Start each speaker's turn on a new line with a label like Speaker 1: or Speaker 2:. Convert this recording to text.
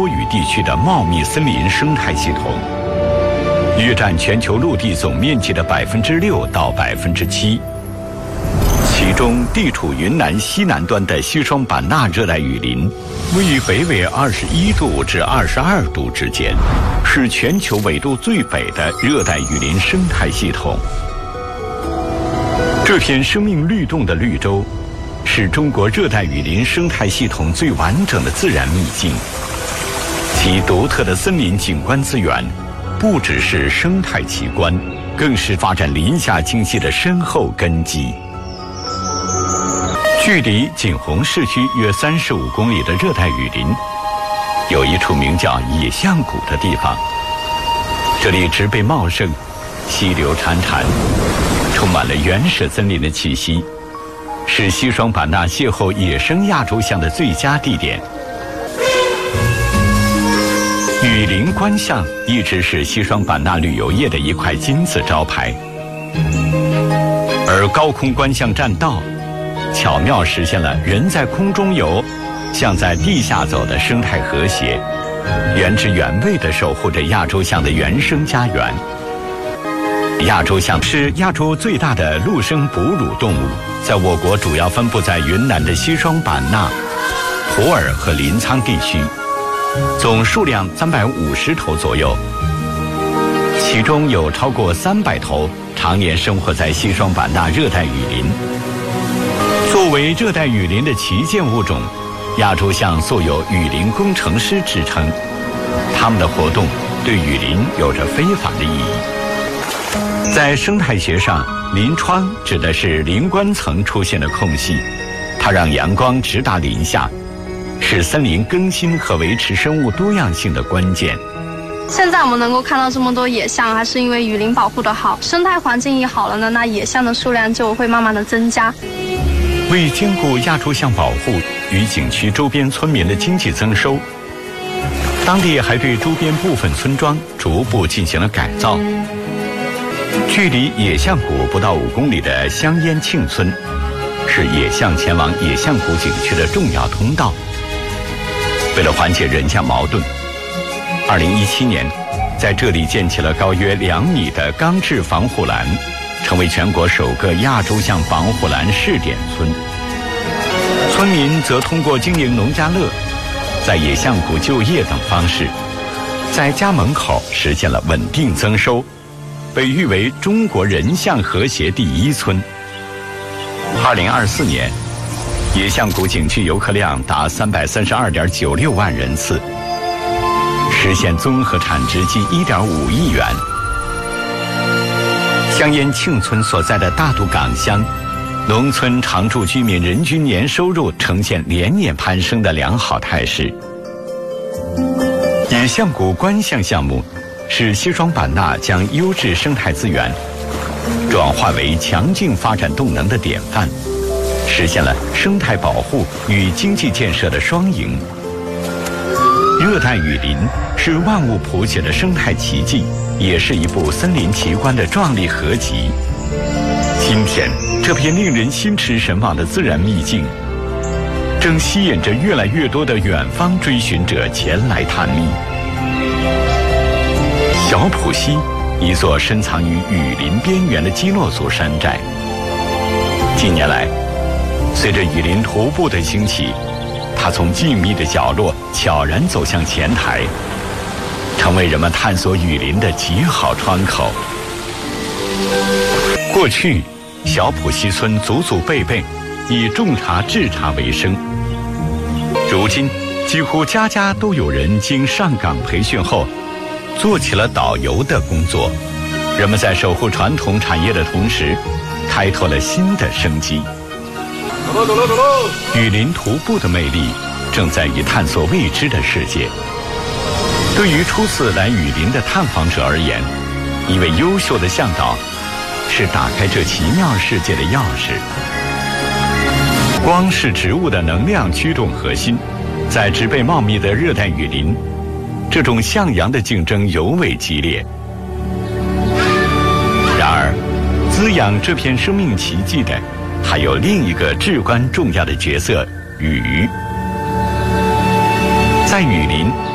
Speaker 1: 多雨地区的茂密森林生态系统，约占全球陆地总面积的6%到7%。其中，地处云南西南端的西双版纳热带雨林，位于北纬21度至22度之间，是全球纬度最北的热带雨林生态系统。这片生命律动的绿洲，是中国热带雨林生态系统最完整的自然秘境。其独特的森林景观资源，不只是生态奇观，更是发展林下经济的深厚根基。距离景洪市区约35公里的热带雨林，有一处名叫野象谷的地方。这里植被茂盛，溪流潺潺，充满了原始森林的气息，是西双版纳邂逅野生亚洲象的最佳地点。雨林观象一直是西双版纳旅游业的一块金字招牌，而高空观象栈道巧妙实现了人在空中游，象在地下走的生态和谐，原汁原味地守护着亚洲象的原生家园。亚洲象是亚洲最大的陆生哺乳动物，在我国主要分布在云南的西双版纳、普洱和临沧地区，总数量350头左右，其中有超过300头常年生活在西双版纳热带雨林。作为热带雨林的旗舰物种，亚洲象素有雨林工程师之称，它们的活动对雨林有着非凡的意义。在生态学上，林窗指的是林冠层出现的空隙，它让阳光直达林下，是森林更新和维持生物多样性的关键。
Speaker 2: 现在我们能够看到这么多野象，还是因为雨林保护得好，生态环境一好了呢，那野象的数量就会慢慢的增加。
Speaker 1: 为兼顾亚洲象保护与景区周边村民的经济增收，当地还对周边部分村庄逐步进行了改造。距离野象谷不到5公里的香烟庆村，是野象前往野象谷景区的重要通道。为了缓解人象矛盾，2017年，在这里建起了高约2米的钢制防护栏，成为全国首个亚洲象防护栏试点村。村民则通过经营农家乐、在野象谷就业等方式，在家门口实现了稳定增收，被誉为中国人象和谐第1村。2024年，野象谷景区游客量达332.96万人次，实现综合产值近1.5亿元。香烟庆村所在的大渡岗乡，农村常住居民人均年收入呈现连年攀升的良好态势。野象谷观象项目是西双版纳将优质生态资源转化为强劲发展动能的典范，实现了生态保护与经济建设的双赢。热带雨林是万物谱写的生态奇迹，也是一部森林奇观的壮丽合集。今天，这片令人心驰神往的自然秘境，正吸引着越来越多的远方追寻者前来探秘。小浦溪，一座深藏于雨林边缘的基诺族山寨。近年来，随着雨林徒步的兴起，它从静谧的角落悄然走向前台，成为人们探索雨林的极好窗口。过去，小浦溪村祖祖辈辈以种茶制茶为生，如今几乎家家都有人经上岗培训后做起了导游的工作。人们在守护传统产业的同时，开拓了新的生机。雨林徒步的魅力正在于探索未知的世界。对于初次来雨林的探访者而言，一位优秀的向导是打开这奇妙世界的钥匙。光是植物的能量驱动核心，在植被茂密的热带雨林，这种向阳的竞争尤为激烈。然而，滋养这片生命奇迹的还有另一个至关重要的角色——雨。在雨林，